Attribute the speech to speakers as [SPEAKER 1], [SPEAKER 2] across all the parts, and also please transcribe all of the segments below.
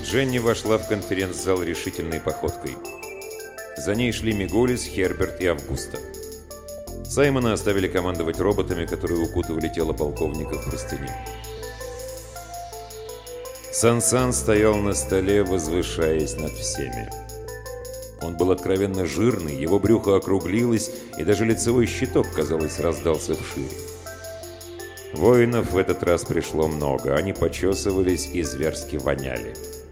[SPEAKER 1] Дженни вошла в конференц-зал решительной походкой. За ней шли Мигулис, Херберт и Августа. Саймона оставили командовать роботами, которые укутывали тело полковника в простыни. Сан-Сан стоял на столе, возвышаясь над всеми. Он был откровенно жирный, его брюхо округлилось, и даже лицевой щиток, казалось, раздался вширь. Воинов в этот раз пришло много, они почесывались и зверски воняли.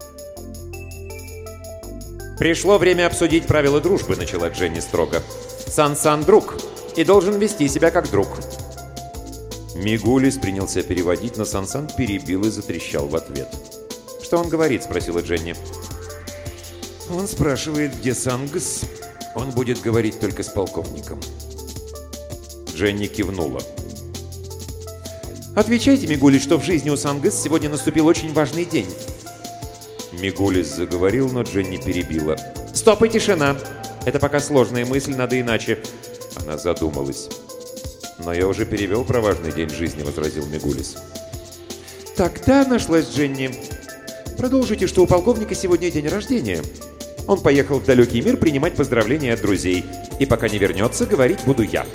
[SPEAKER 2] «Пришло время обсудить правила дружбы», — начала Дженни строго. «Сан-Сан друг и должен вести себя как друг».
[SPEAKER 1] Мигулис принялся переводить, но Сан-Сан перебил и затрещал в ответ.
[SPEAKER 2] «Что он говорит?» — спросила Дженни.
[SPEAKER 1] «Он спрашивает, где Сангс. Он будет говорить только с полковником». Дженни кивнула.
[SPEAKER 2] «Отвечайте, Мигулис, что в жизни у Сангс сегодня наступил очень важный день».
[SPEAKER 1] Мигулис заговорил, но Дженни перебила.
[SPEAKER 2] «Стоп и тишина! Это пока сложная мысль, надо иначе».
[SPEAKER 1] Она задумалась. «Но я уже перевел про важный день жизни», — возразил Мигулис.
[SPEAKER 2] «Тогда нашлась Дженни. Продолжите, что у полковника сегодня день рождения. Он поехал в далекий мир принимать поздравления от друзей. И пока не вернется, говорить буду я».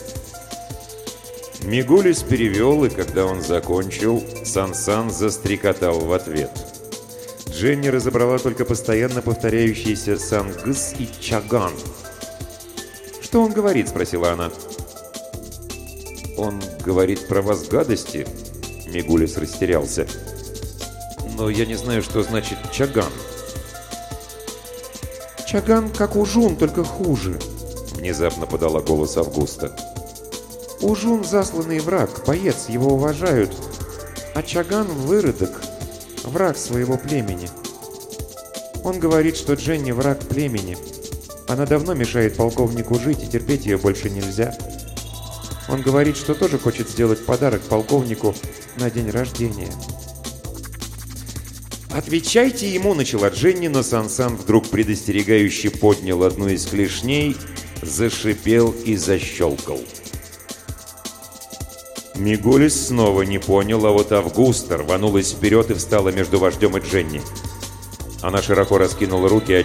[SPEAKER 1] Мигулис перевел, и когда он закончил, Сан-Сан застрекотал в ответ. Дженни разобрала только постоянно повторяющиеся «Сангс» и «Чаган».
[SPEAKER 2] «Что он говорит?» — спросила она.
[SPEAKER 1] «Он говорит про вас гадости?» Мигулис растерялся. «Но я не знаю, что значит «Чаган».
[SPEAKER 2] «Чаган как Ужун, только хуже»,
[SPEAKER 1] — внезапно подала голос Августа.
[SPEAKER 2] «Ужун — засланный враг, боец, его уважают. А Чаган — выродок, враг своего племени. Он говорит, что Дженни — враг племени. Она давно мешает полковнику жить, и терпеть ее больше нельзя. Он говорит, что тоже хочет сделать подарок полковнику на день рождения».
[SPEAKER 1] «Отвечайте ему», — начала Дженни, но Сан-Сан вдруг предостерегающе поднял одну из клешней, зашипел и защелкал. Мигулис снова не понял, а вот Августа рванулась вперед и встала между вождем и Дженни. Она широко раскинула руки,